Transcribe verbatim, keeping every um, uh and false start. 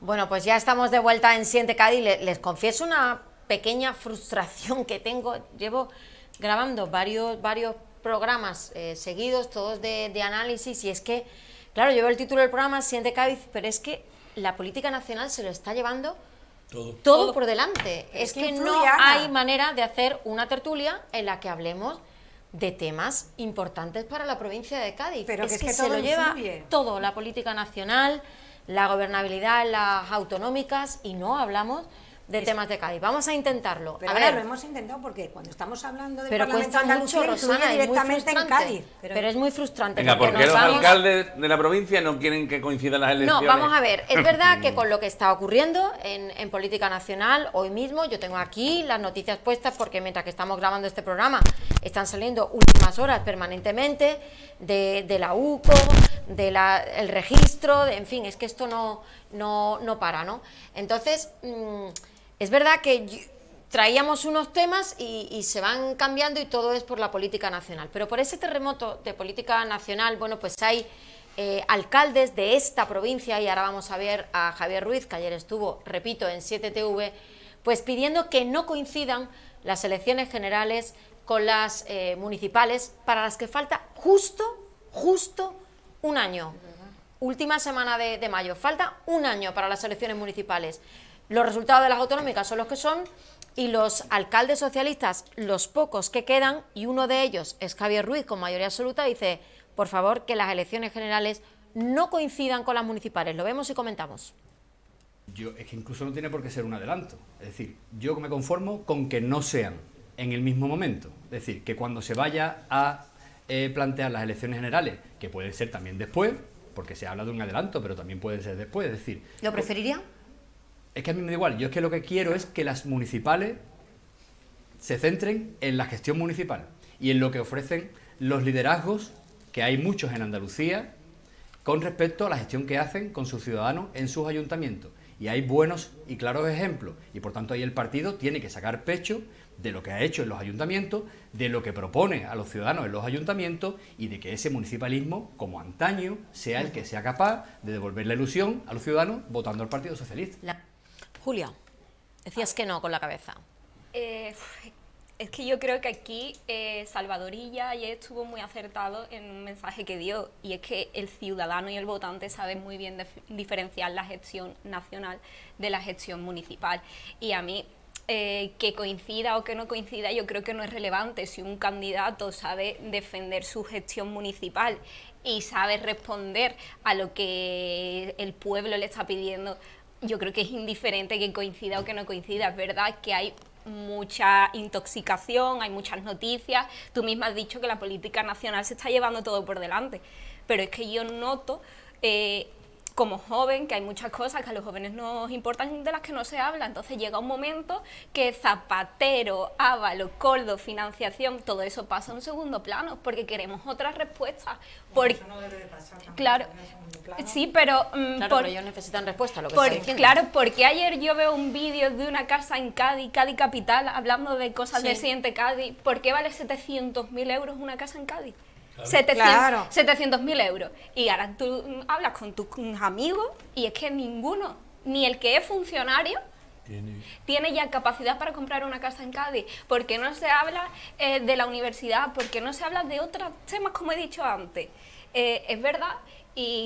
Bueno, pues ya estamos de vuelta en Siente Cádiz. Les, les confieso una pequeña frustración que tengo. Llevo grabando varios, varios programas eh, seguidos, todos de, de análisis, y es que, claro, llevo el título del programa Siente Cádiz, pero es que la política nacional se lo está llevando todo, todo, todo. por delante. Es, es que, que no hay manera de hacer una tertulia en la que hablemos de temas importantes para la provincia de Cádiz. Pero es que, es que, que se todo lo lleva influye. todo, la política nacional, la gobernabilidad en las autonómicas, y no hablamos de es, temas de Cádiz. Vamos a intentarlo. Pero a ahora ver, lo hemos intentado porque cuando estamos hablando del pero Parlamento cuesta Andalucía mucho, Rosana, directamente en Cádiz. Pero, pero es muy frustrante. Venga, porque, porque los vamos... alcaldes de la provincia no quieren que coincidan las elecciones. No, vamos a ver, es verdad que con lo que está ocurriendo en, en política nacional, hoy mismo yo tengo aquí las noticias puestas porque mientras que estamos grabando este programa están saliendo últimas horas permanentemente de, de la U C O, del de registro, de, en fin, es que esto no, no, no para, ¿no? Entonces, mmm, es verdad que yo, traíamos unos temas y, y se van cambiando y todo es por la política nacional, pero por ese terremoto de política nacional, bueno, pues hay eh, alcaldes de esta provincia, y ahora vamos a ver a Javier Ruiz, que ayer estuvo, repito, en siete T V, pues pidiendo que no coincidan las elecciones generales con las eh, municipales, para las que falta justo, justo un año. Última semana de, de mayo, falta un año para las elecciones municipales. Los resultados de las autonómicas son los que son, y los alcaldes socialistas, los pocos que quedan, y uno de ellos es Javier Ruiz, con mayoría absoluta, dice, por favor, que las elecciones generales no coincidan con las municipales. Lo vemos y comentamos. Yo, es que incluso no tiene por qué ser un adelanto. Es decir, yo me conformo con que no sean en el mismo momento. Es decir, que cuando se vaya a eh, plantear las elecciones generales, que puede ser también después, porque se habla de un adelanto, pero también puede ser después. Es decir, ¿lo preferiría? Es que a mí me da igual. Yo es que lo que quiero es que las municipales se centren en la gestión municipal y en lo que ofrecen los liderazgos, que hay muchos en Andalucía, con respecto a la gestión que hacen con sus ciudadanos en sus ayuntamientos. Y hay buenos y claros ejemplos. Y por tanto ahí el partido tiene que sacar pecho de lo que ha hecho en los ayuntamientos, de lo que propone a los ciudadanos en los ayuntamientos, y de que ese municipalismo, como antaño, sea el que sea capaz de devolver la ilusión a los ciudadanos votando al Partido Socialista. La... Julia, decías que no con la cabeza. Eh, es que yo creo que aquí eh, Salvador Illa ayer estuvo muy acertado en un mensaje que dio, y es que el ciudadano y el votante saben muy bien diferenciar la gestión nacional de la gestión municipal. Y a mí, eh, que coincida o que no coincida, yo creo que no es relevante. Si un candidato sabe defender su gestión municipal y sabe responder a lo que el pueblo le está pidiendo, yo creo que es indiferente que coincida o que no coincida. Es verdad que hay mucha intoxicación, hay muchas noticias, tú misma has dicho que la política nacional se está llevando todo por delante, pero es que yo noto, eh, como joven, que hay muchas cosas que a los jóvenes nos importan, de las que no se habla. Entonces llega un momento que Zapatero, Ábalos, Koldo, financiación, todo eso pasa a un segundo plano, porque queremos otras respuestas. Porque, eso no debe de pasar tampoco, claro, en segundo plano. Sí, pero... Um, claro, por, pero ellos necesitan respuesta a lo que por, está diciendo. Claro, porque ayer yo veo un vídeo de una casa en Cádiz, Cádiz Capital, hablando de cosas sí. del Siente Cádiz. ¿Por qué vale setecientos mil euros una casa en Cádiz? Claro. setecientos mil euros. Y ahora tú hablas con tus amigos y es que ninguno, ni el que es funcionario, tiene, tiene ya capacidad para comprar una casa en Cádiz. ¿Por qué no se habla eh, de la universidad? ¿Por qué no se habla de otros temas, como he dicho antes? Eh, es verdad, y